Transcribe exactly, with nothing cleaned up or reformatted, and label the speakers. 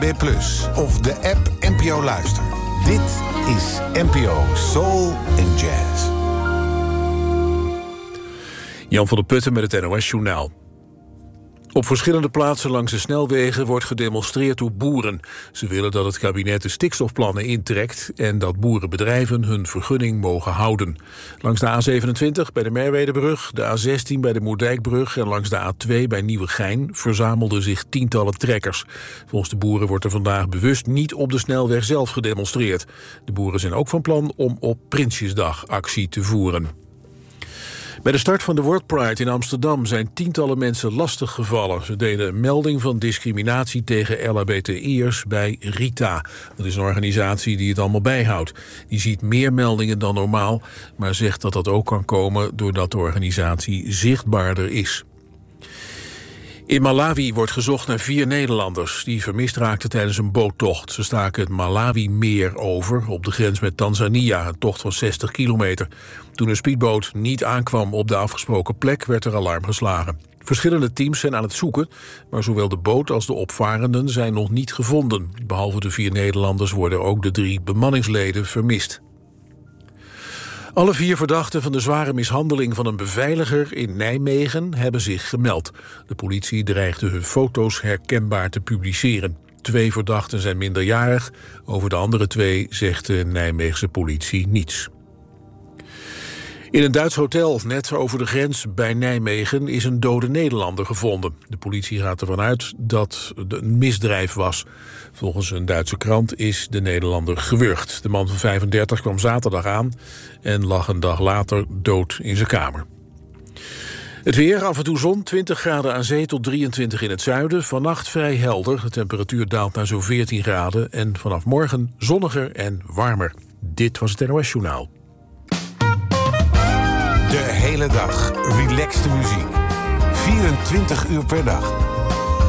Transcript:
Speaker 1: B plus, of de app N P O Luister. Dit is N P O Soul en Jazz.
Speaker 2: Jan van der Putten met het N O S-journaal. Op verschillende plaatsen langs de snelwegen wordt gedemonstreerd door boeren. Ze willen dat het kabinet de stikstofplannen intrekt en dat boerenbedrijven hun vergunning mogen houden. Langs de A zevenentwintig bij de Merwedebrug, de A zestien bij de Moerdijkbrug en langs de A twee bij Nieuwegein verzamelden zich tientallen trekkers. Volgens de boeren wordt er vandaag bewust niet op de snelweg zelf gedemonstreerd. De boeren zijn ook van plan om op Prinsjesdag actie te voeren. Bij de start van de World Pride in Amsterdam zijn tientallen mensen lastiggevallen. Ze deden een melding van discriminatie tegen L H B T I'ers bij Rita. Dat is een organisatie die het allemaal bijhoudt. Die ziet meer meldingen dan normaal, maar zegt dat dat ook kan komen doordat de organisatie zichtbaarder is. In Malawi wordt gezocht naar vier Nederlanders die vermist raakten tijdens een boottocht. Ze staken het Malawi-meer over op de grens met Tanzania, een tocht van zestig kilometer. Toen een speedboot niet aankwam op de afgesproken plek werd er alarm geslagen. Verschillende teams zijn aan het zoeken, maar zowel de boot als de opvarenden zijn nog niet gevonden. Behalve de vier Nederlanders worden ook de drie bemanningsleden vermist. Alle vier verdachten van de zware mishandeling van een beveiliger in Nijmegen hebben zich gemeld. De politie dreigde hun foto's herkenbaar te publiceren. Twee verdachten zijn minderjarig. Over de andere twee zegt de Nijmeegse politie niets. In een Duits hotel net over de grens bij Nijmegen is een dode Nederlander gevonden. De politie gaat ervan uit dat het een misdrijf was. Volgens een Duitse krant is de Nederlander gewurgd. De man van vijfendertig kwam zaterdag aan en lag een dag later dood in zijn kamer. Het weer, af en toe zon, twintig graden aan zee tot drieëntwintig in het zuiden. Vannacht vrij helder, de temperatuur daalt naar zo'n veertien graden... en vanaf morgen zonniger en warmer. Dit was het N O S-journaal.
Speaker 1: De hele dag relaxte muziek. vierentwintig uur per dag.